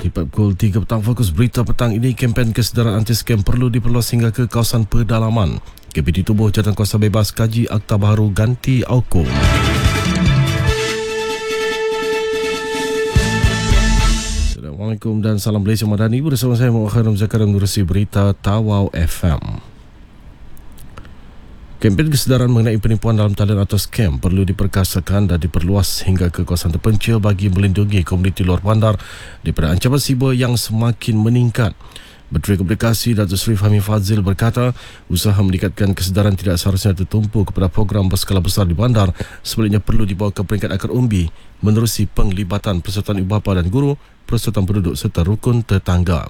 Tepat pukul 3 petang, fokus berita petang ini, kempen kesedaran anti-skam perlu diperluas hingga ke kawasan pedalaman. KPT tubuh Jawatankuasa Bebas kaji akta baharu ganti AUKO. Assalamualaikum dan salam Malaysia Madani. Bersama saya Muhammad Khairul Zakaria menerusi berita Tawau FM. Kempen kesedaran mengenai penipuan dalam talian atau skam perlu diperkasakan dan diperluas hingga ke kawasan terpencil bagi melindungi komuniti luar bandar daripada ancaman siber yang semakin meningkat. Menteri Komunikasi Datuk Seri Fahmi Fadzil berkata, usaha meningkatkan kesedaran tidak seharusnya tertumpu kepada program berskala besar di bandar, sebaliknya perlu dibawa ke peringkat akar umbi menerusi penglibatan persatuan ibu bapa dan guru, persatuan penduduk serta rukun tetangga.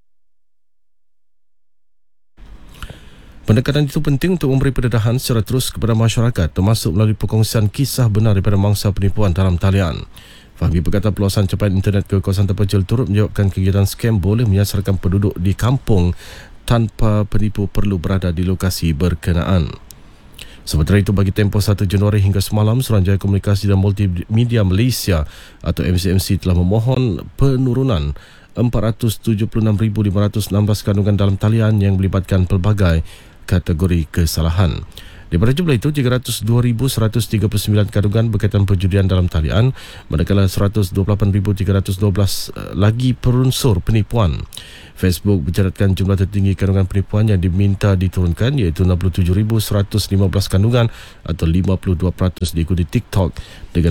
Pendekatan itu penting untuk memberi pendedahan secara terus kepada masyarakat, termasuk melalui perkongsian kisah benar daripada mangsa penipuan dalam talian. Fahmi berkata peluasan capaian internet ke kawasan terpencil turut menjawabkan kegiatan skam boleh menyasarkan penduduk di kampung tanpa penipu perlu berada di lokasi berkenaan. Sementara itu, bagi tempoh 1 Januari hingga semalam, Suruhanjaya Komunikasi dan Multimedia Malaysia atau MCMC telah memohon penurunan 476,516 kandungan dalam talian yang melibatkan pelbagai kategori kesalahan. Daripada jumlah itu, 302,139 kandungan berkaitan perjudian dalam talian, manakala 128,312 lagi berunsur penipuan. Facebook mencatatkan jumlah tertinggi kandungan penipuan yang diminta diturunkan, iaitu 67,115 kandungan atau 52%, diikuti TikTok dengan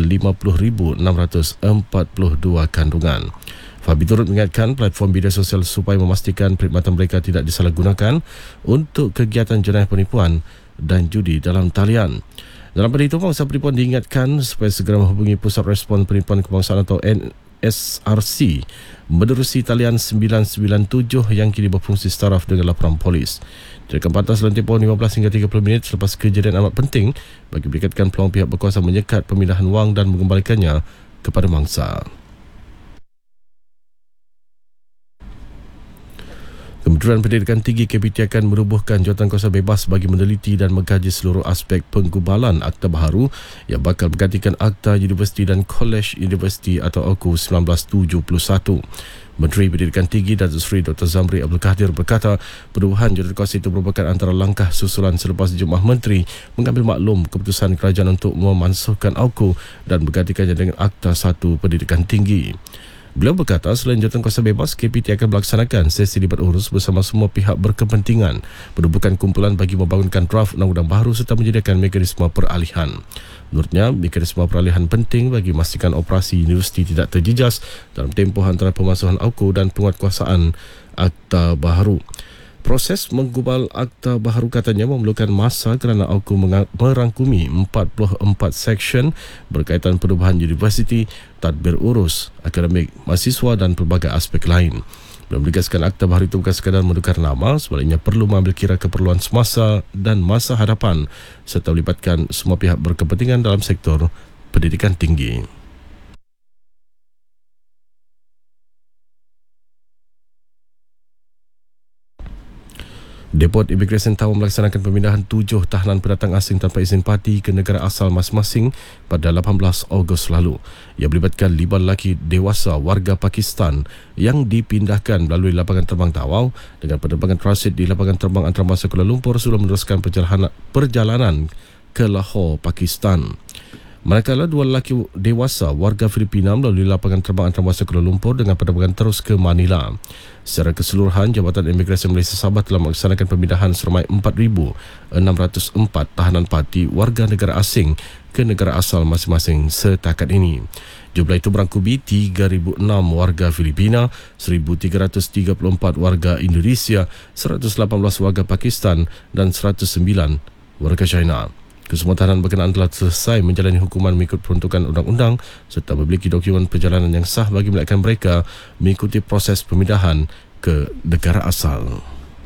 50,642 kandungan. Fahmi turut mengingatkan platform media sosial supaya memastikan perkhidmatan mereka tidak disalahgunakan untuk kegiatan jenayah penipuan dan judi dalam talian. Dalam pada itu, mangsa penipuan diingatkan supaya segera menghubungi Pusat Respon Penipuan Kebangsaan atau NSRC menerusi talian 997 yang kini berfungsi saraf dengan laporan polis. Tindakan pantas dalam tempoh 15 hingga 30 minit selepas kejadian amat penting bagi meningkatkan peluang pihak berkuasa menyekat pemindahan wang dan mengembalikannya kepada mangsa. Kementerian Pendidikan Tinggi KPT akan merubuhkan Jawatankuasa Bebas bagi meneliti dan mengkaji seluruh aspek penggubalan akta baharu yang bakal menggantikan Akta Universiti dan Kolej Universiti atau AUKO 1971. Menteri Pendidikan Tinggi Datuk Seri Dr. Zamri Abdul Kadir berkata, perubahan Jawatankuasa itu merupakan antara langkah susulan selepas Jemaah Menteri mengambil maklum keputusan kerajaan untuk memansuhkan AUKO dan menggantikannya dengan Akta 1 Pendidikan Tinggi. Beliau berkata, selain Jawatankuasa Bebas, KPT akan melaksanakan sesi libat urus bersama semua pihak berkepentingan, menubuhkan kumpulan bagi membangunkan draft undang-undang baharu serta menyediakan mekanisme peralihan. Menurutnya, mekanisme peralihan penting bagi memastikan operasi universiti tidak terjejas dalam tempoh antara pemansuhan AUKO dan penguatkuasaan akta baharu. Proses menggubal akta baharu katanya memerlukan masa kerana AUKO merangkumi 44 seksyen berkaitan perubahan universiti, tadbir urus, akademik, mahasiswa dan pelbagai aspek lain. Beliau menegaskan akta baharu itu bukan sekadar menukar nama, sebaliknya perlu mengambil kira keperluan semasa dan masa hadapan serta melibatkan semua pihak berkepentingan dalam sektor pendidikan tinggi. Depot Imigresen Tawau melaksanakan pemindahan 7 tahanan pendatang asing tanpa izin parti ke negara asal masing-masing pada 18 Ogos lalu. Ia melibatkan 5 lelaki dewasa warga Pakistan yang dipindahkan melalui lapangan terbang Tawau dengan penerbangan transit di lapangan terbang antarabangsa Kuala Lumpur sebelum meneruskan perjalanan ke Lahore, Pakistan. Manakala 2 lelaki dewasa warga Filipina melalui lapangan terbang antarabangsa Kuala Lumpur dengan penerbangan terus ke Manila. Secara keseluruhan, Jabatan Imigresen Malaysia Sabah telah melaksanakan pemindahan seramai 4,604 tahanan parti warga negara asing ke negara asal masing-masing setakat ini. Jumlah itu berangkumi 3,006 warga Filipina, 1,334 warga Indonesia, 118 warga Pakistan dan 109 warga China. Kesemua tahanan berkenaan telah selesai menjalani hukuman mengikut peruntukan undang-undang serta memiliki dokumen perjalanan yang sah bagi melakukan mereka mengikuti proses pemindahan ke negara asal.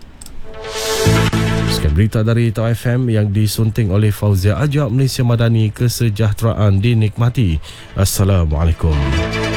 Sekian berita dari Tawau FM yang disunting oleh Fauzia Ajak. Malaysia Madani, kesejahteraan dinikmati. Assalamualaikum.